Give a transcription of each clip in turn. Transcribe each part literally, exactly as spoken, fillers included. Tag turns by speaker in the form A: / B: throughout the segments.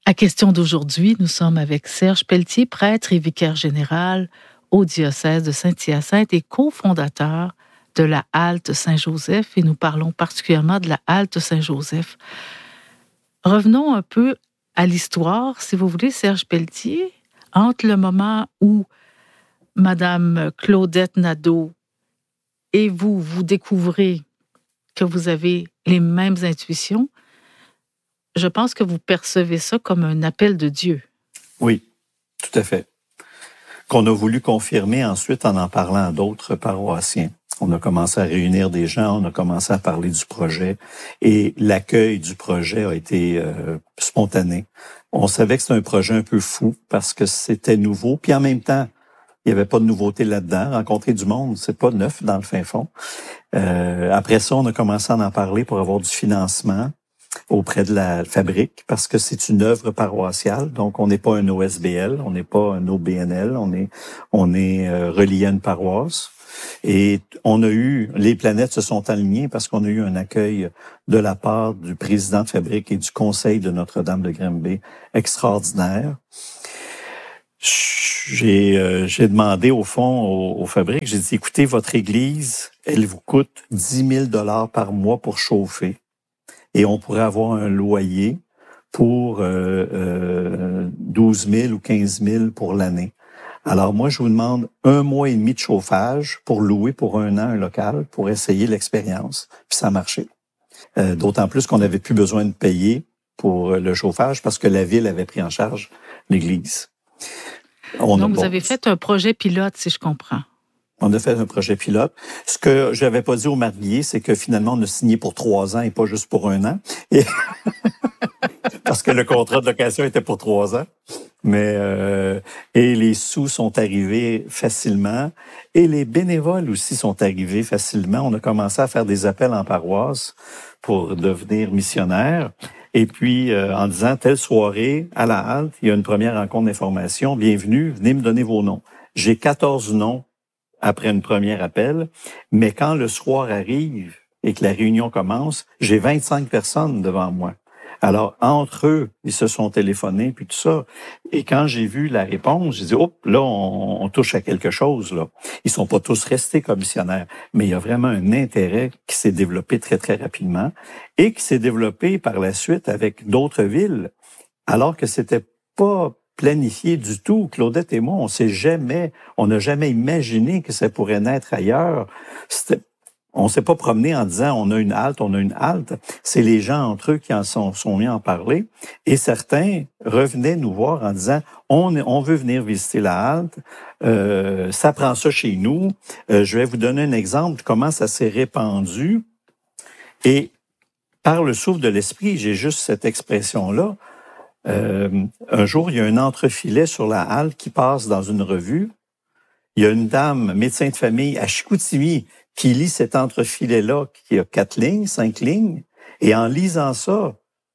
A: La question d'aujourd'hui, nous sommes avec Serge Pelletier, prêtre et vicaire général au diocèse de Saint-Hyacinthe et cofondateur de la Halte Saint-Joseph, et nous parlons particulièrement de la Halte Saint-Joseph. Revenons un peu à l'histoire, si vous voulez, Serge Pelletier, entre le moment où Madame Claudette Nadeau et vous, vous découvrez que vous avez les mêmes intuitions. Je pense que vous percevez ça comme un appel de Dieu.
B: Oui, tout à fait. Qu'on a voulu confirmer ensuite en en parlant à d'autres paroissiens. On a commencé à réunir des gens, on a commencé à parler du projet et l'accueil du projet a été euh, spontané. On savait que c'était un projet un peu fou parce que c'était nouveau, puis en même temps, il n'y avait pas de nouveauté là-dedans. Rencontrer du monde, c'est pas neuf dans le fin fond. Euh, après ça, on a commencé à en parler pour avoir du financement auprès de la fabrique, parce que c'est une œuvre paroissiale, donc on n'est pas un O S B L, on n'est pas un O B N L, on est on est euh, relié à une paroisse. Et on a eu, les planètes se sont alignées parce qu'on a eu un accueil de la part du président de fabrique et du conseil de Notre-Dame de Granby extraordinaire. J'ai euh, j'ai demandé au fond aux, aux fabriques, j'ai dit, écoutez, votre église, elle vous coûte dix mille dollars par mois pour chauffer. Et on pourrait avoir un loyer pour euh, euh, douze mille ou quinze mille pour l'année. Alors moi, je vous demande un mois et demi de chauffage pour louer pour un an un local, pour essayer l'expérience. Puis ça a marché. Euh, d'autant plus qu'on n'avait plus besoin de payer pour le chauffage parce que la ville avait pris en charge l'église. On
A: Donc,
B: a,
A: vous
B: bon,
A: avez fait un projet pilote, si je comprends.
B: On a fait un projet pilote. Ce que je n'avais pas dit au mariés, c'est que finalement, on a signé pour trois ans et pas juste pour un an. Et parce que le contrat de location était pour trois ans. Mais euh, et les sous sont arrivés facilement. Et les bénévoles aussi sont arrivés facilement. On a commencé à faire des appels en paroisse pour devenir missionnaire. Et puis, euh, en disant, telle soirée, à la halte, il y a une première rencontre d'information. Bienvenue, venez me donner vos noms. J'ai quatorze noms après une première appel, mais quand le soir arrive et que la réunion commence, j'ai vingt-cinq personnes devant moi. Alors, entre eux, ils se sont téléphonés, puis tout ça. Et quand j'ai vu la réponse, j'ai dit, oh, là, on, on touche à quelque chose, là. Ils sont pas tous restés commissionnaires, mais il y a vraiment un intérêt qui s'est développé très, très rapidement et qui s'est développé par la suite avec d'autres villes, alors que c'était pas planifié du tout. Claudette et moi, on s'est jamais, on n'a jamais imaginé que ça pourrait naître ailleurs. C'était, on s'est pas promené en disant on a une halte, on a une halte. C'est les gens entre eux qui en sont, sont mis à en parler. Et certains revenaient nous voir en disant on, on veut venir visiter la halte. Euh, ça prend ça chez nous. Euh, je vais vous donner un exemple de comment ça s'est répandu. Et par le souffle de l'esprit, j'ai juste cette expression-là. Euh, un jour, il y a un entrefilet sur la halte qui passe dans une revue. Il y a une dame, médecin de famille à Chicoutimi, qui lit cet entrefilet-là, qui a quatre lignes, cinq lignes, et en lisant ça,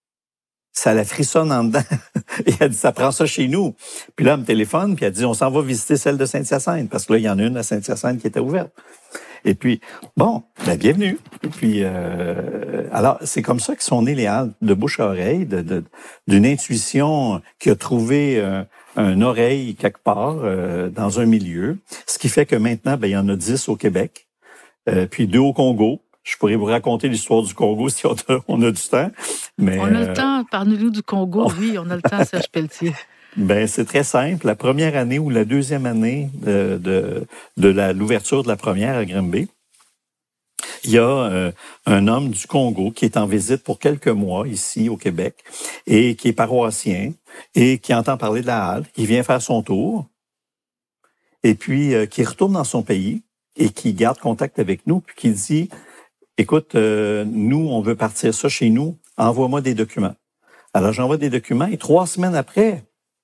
B: ça la frissonne en dedans. Et elle dit, ça prend ça chez nous. Puis là, elle me téléphone, puis elle dit, on s'en va visiter celle de Saint-Hyacinthe, parce que là, il y en a une à Saint-Hyacinthe qui était ouverte. Et puis, bon, ben, bienvenue. Et puis, euh, alors, c'est comme ça que sont nées les haltes, de bouche à oreille, de, de, d'une intuition qui a trouvé euh, un oreille quelque part euh, dans un milieu. Ce qui fait que maintenant, ben, il y en a dix au Québec, euh, puis deux au Congo. Je pourrais vous raconter l'histoire du Congo si on a, on a du temps. Mais,
A: on a le temps, parlez-nous du Congo. Oh. Oui, on a le temps, Serge Pelletier.
B: Ben c'est très simple. La première année ou la deuxième année de de, de la, l'ouverture de la première à Granby, il y a euh, un homme du Congo qui est en visite pour quelques mois ici au Québec et qui est paroissien et qui entend parler de la halte. Il vient faire son tour et puis euh, qui retourne dans son pays et qui garde contact avec nous puis qui dit, écoute, euh, nous on veut partir ça chez nous, envoie-moi des documents. Alors j'envoie des documents et trois semaines après,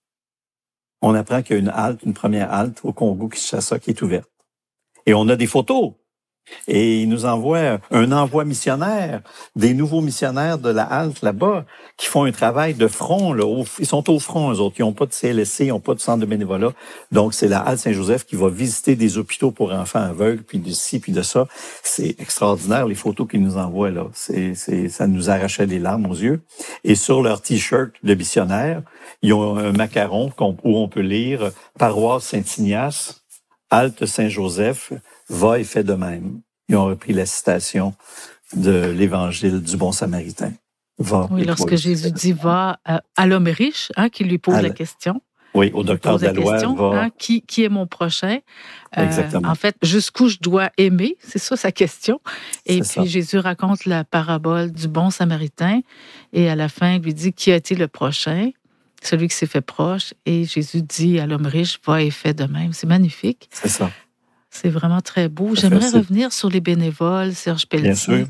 B: on apprend qu'il y a une halte, une première halte au Congo, Kinshasa, qui est ouverte. Et on a des photos. Et il nous envoie un envoi missionnaire, des nouveaux missionnaires de la halte là-bas, qui font un travail de front. Là, au, ils sont au front, eux autres. Ils n'ont pas de C L S C, ils n'ont pas de centre de bénévolat. Donc, c'est la halte Saint-Joseph qui va visiter des hôpitaux pour enfants aveugles, puis de ci, puis de ça. C'est extraordinaire, les photos qu'ils nous envoient, là. C'est, c'est, ça nous arrachait les larmes aux yeux. Et sur leur T-shirt de missionnaire, ils ont un macaron où on peut lire « Paroisse Saint-Ignace, halte Saint-Joseph, va et fait de même ». Ils ont repris la citation de l'Évangile du bon Samaritain. Va.
A: Oui, lorsque Jésus dit va à, à l'homme riche, hein, qui lui pose la question.
B: Oui, au docteur Dalois, va.
A: Hein, qui, qui est mon prochain?
B: Exactement.
A: Euh, en fait, jusqu'où je dois aimer? C'est ça sa question. Et
B: c'est
A: puis
B: ça.
A: Jésus raconte la parabole du bon Samaritain. Et à la fin, il lui dit qui a été le prochain? Celui qui s'est fait proche. Et Jésus dit à l'homme riche, va et fais de même. C'est magnifique.
B: C'est ça.
A: C'est vraiment très beau. J'aimerais revenir sur les bénévoles, Serge Pelletier.
B: Bien sûr.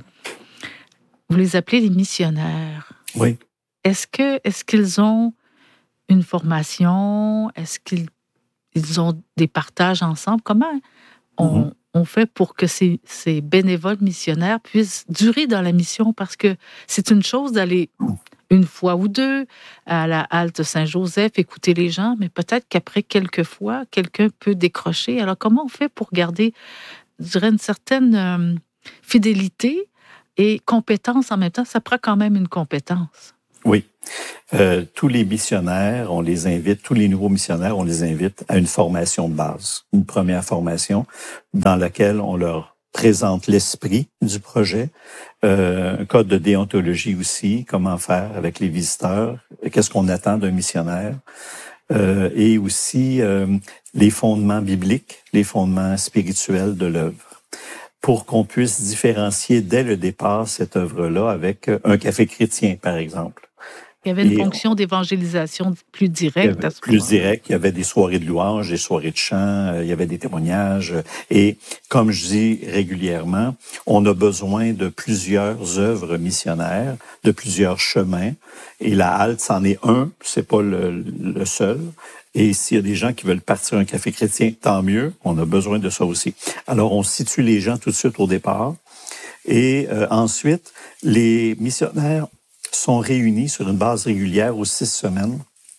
A: Vous les appelez les missionnaires.
B: Oui.
A: Est-ce que, est-ce qu'ils ont une formation? Est-ce qu'ils ils ont des partages ensemble? Comment on, mm-hmm. on fait pour que ces, ces bénévoles missionnaires puissent durer dans la mission? Parce que c'est une chose d'aller une fois ou deux à la halte Saint-Joseph, écouter les gens, mais peut-être qu'après quelques fois, quelqu'un peut décrocher. Alors, comment on fait pour garder, je dirais, une certaine euh, fidélité et compétence en même temps? Ça prend quand même une compétence.
B: Oui. Euh, tous les missionnaires, on les invite, tous les nouveaux missionnaires, on les invite à une formation de base, une première formation dans laquelle on leur présente l'esprit du projet, euh, un code de déontologie aussi, comment faire avec les visiteurs, qu'est-ce qu'on attend d'un missionnaire, euh, et aussi euh, les fondements bibliques, les fondements spirituels de l'œuvre, pour qu'on puisse différencier dès le départ cette œuvre-là avec un café chrétien, par exemple.
A: Il y avait une et fonction on, d'évangélisation plus directe à ce
B: Plus
A: moment-là.
B: direct. Il y avait des soirées de louanges, des soirées de chant, il y avait des témoignages. Et comme je dis régulièrement, on a besoin de plusieurs œuvres missionnaires, de plusieurs chemins. Et la halte, c'en est un, c'est pas le, le seul. Et s'il y a des gens qui veulent partir un café chrétien, tant mieux. On a besoin de ça aussi. Alors, on situe les gens tout de suite au départ. Et euh, ensuite, les missionnaires sont réunis sur une base régulière aux six semaines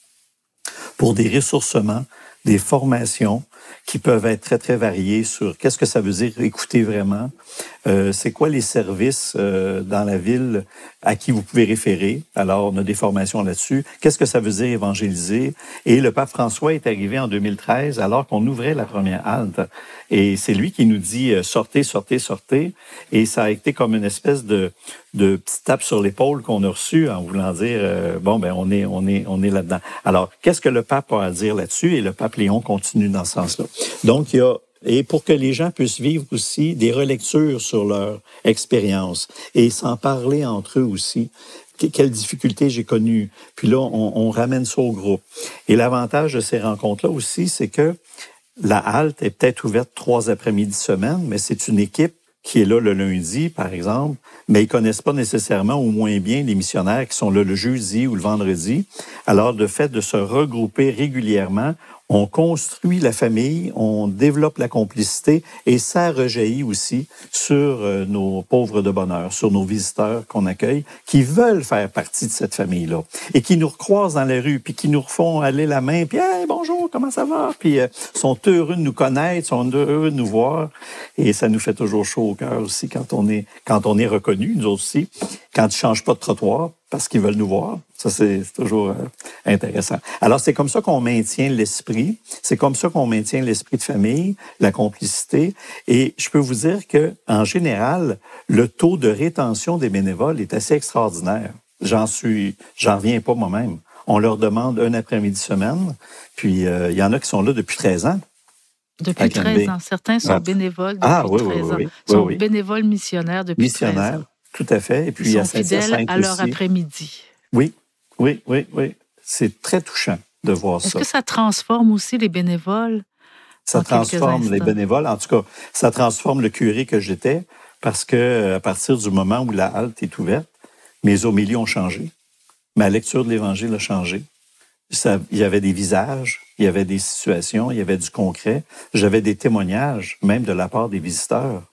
B: pour des ressourcements, des formations qui peuvent être très, très variées sur qu'est-ce que ça veut dire écouter vraiment, euh, c'est quoi les services euh, dans la ville à qui vous pouvez référer. Alors, on a des formations là-dessus. Qu'est-ce que ça veut dire évangéliser? Et le pape François est arrivé en deux mille treize alors qu'on ouvrait la première halte. Et c'est lui qui nous dit euh, « sortez, sortez, sortez ». Et ça a été comme une espèce de, de petite tape sur l'épaule qu'on a reçue en voulant dire euh, « bon, ben on est, on est, on est là-dedans ». Alors, qu'est-ce que le pape a à dire là-dessus? Et le pape Léon continue dans ce sens-là. Donc, il y a et pour que les gens puissent vivre aussi des relectures sur leur expérience et s'en parler entre eux aussi. Quelles difficultés j'ai connues. Puis là, on, on ramène ça au groupe. Et l'avantage de ces rencontres-là aussi, c'est que la halte est peut-être ouverte trois après-midi semaine, mais c'est une équipe qui est là le lundi, par exemple, mais ils connaissent pas nécessairement ou moins bien les missionnaires qui sont là le jeudi ou le vendredi. Alors, de fait de se regrouper régulièrement, on construit la famille, on développe la complicité et ça rejaillit aussi sur euh, nos pauvres de bonheur, sur nos visiteurs qu'on accueille, qui veulent faire partie de cette famille-là et qui nous recroisent dans la rue, puis qui nous refont aller la main, puis hey, bonjour, comment ça va? Puis euh, sont heureux de nous connaître, sont heureux de nous voir et ça nous fait toujours chaud au cœur aussi quand on est quand on est reconnu, nous aussi, quand ils changent pas de trottoir parce qu'ils veulent nous voir. Ça, c'est, c'est toujours euh, intéressant. Alors, c'est comme ça qu'on maintient l'esprit. C'est comme ça qu'on maintient l'esprit de famille, la complicité. Et je peux vous dire que, en général, le taux de rétention des bénévoles est assez extraordinaire. J'en suis, j'en reviens pas moi-même. On leur demande un après-midi semaine, puis euh, il y en a qui sont là depuis treize ans.
A: Depuis treize ans. Certains sont
B: ah.
A: bénévoles depuis
B: ah, oui,
A: treize
B: oui,
A: ans.
B: oui, oui.
A: Ils sont
B: oui, oui.
A: bénévoles missionnaires depuis
B: missionnaires,
A: treize ans.
B: Tout à fait. Et puis,
A: ils sont
B: à
A: fidèles à leur
B: aussi.
A: après-midi.
B: Oui, oui, oui, oui. C'est très touchant de voir
A: Est-ce
B: ça.
A: Est-ce que ça transforme aussi les bénévoles?
B: Ça transforme les bénévoles. En tout cas, ça transforme le curé que j'étais parce que à partir du moment où la halte est ouverte, mes homélies ont changé. Ma lecture de l'Évangile a changé. Ça, il y avait des visages, il y avait des situations, il y avait du concret. J'avais des témoignages, même de la part des visiteurs.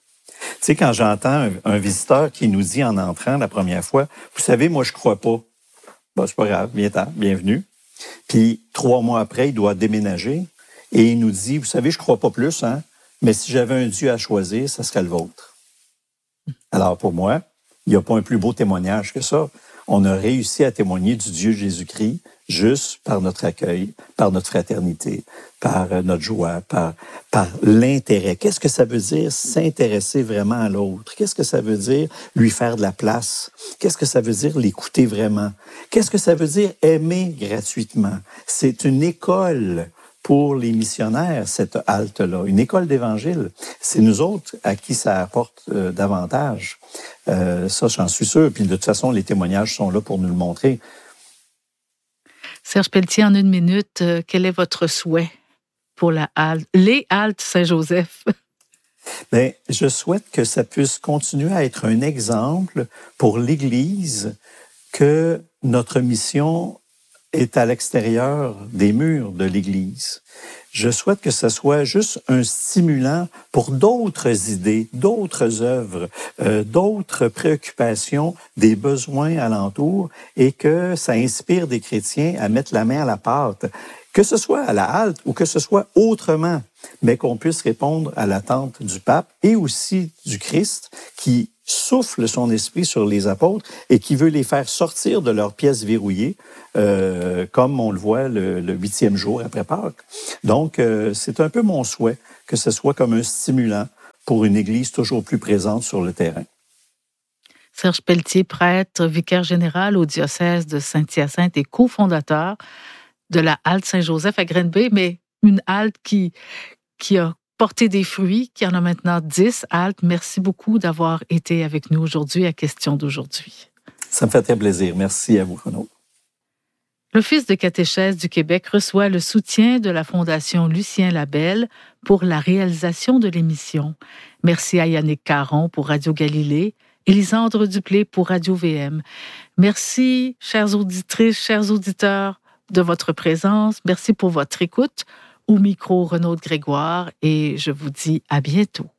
B: Tu sais, quand j'entends un, un visiteur qui nous dit en entrant la première fois, « Vous savez, moi, je crois pas. » Bon, c'est pas grave, viens-t'en, bienvenue. Puis, trois mois après, il doit déménager et il nous dit, « Vous savez, je crois pas plus, hein, mais si j'avais un Dieu à choisir, ça serait le vôtre. » Alors, pour moi, il n'y a pas un plus beau témoignage que ça. On a réussi à témoigner du Dieu Jésus-Christ juste par notre accueil, par notre fraternité, par notre joie, par, par l'intérêt. Qu'est-ce que ça veut dire s'intéresser vraiment à l'autre? Qu'est-ce que ça veut dire lui faire de la place? Qu'est-ce que ça veut dire l'écouter vraiment? Qu'est-ce que ça veut dire aimer gratuitement? C'est une école pour les missionnaires, cette halte-là, une école d'évangile. C'est nous autres à qui ça apporte euh, davantage. Euh, ça, j'en suis sûr. Puis de toute façon, les témoignages sont là pour nous le montrer.
A: Serge Pelletier, en une minute, euh, quel est votre souhait pour la halte, les haltes Saint-Joseph?
B: Bien, je souhaite que ça puisse continuer à être un exemple pour l'Église que notre mission est à l'extérieur des murs de l'Église. Je souhaite que ce soit juste un stimulant pour d'autres idées, d'autres œuvres, euh, d'autres préoccupations, des besoins alentours et que ça inspire des chrétiens à mettre la main à la pâte, que ce soit à la halte ou que ce soit autrement, mais qu'on puisse répondre à l'attente du pape et aussi du Christ qui souffle son esprit sur les apôtres et qui veut les faire sortir de leurs pièces verrouillées, euh, comme on le voit le, le huitième jour après Pâques. Donc, euh, c'est un peu mon souhait que ce soit comme un stimulant pour une Église toujours plus présente sur le terrain.
A: Serge Pelletier, prêtre, vicaire général au diocèse de Saint-Hyacinthe et cofondateur de la halte Saint-Joseph à Green-Bay, mais une halte qui, qui a porté des fruits, qui en a maintenant dix haltes. Merci beaucoup d'avoir été avec nous aujourd'hui à Question d'aujourd'hui.
B: Ça me fait très plaisir. Merci à vous, Renaud.
A: L'Office de catéchèse du Québec reçoit le soutien de la Fondation Lucien Labelle pour la réalisation de l'émission. Merci à Yannick Caron pour Radio Galilée, Élisandre Duplé pour Radio V M. Merci, chères auditrices, chers auditeurs, de votre présence. Merci pour votre écoute. Au micro, Renaud Grégoire, et je vous dis à bientôt.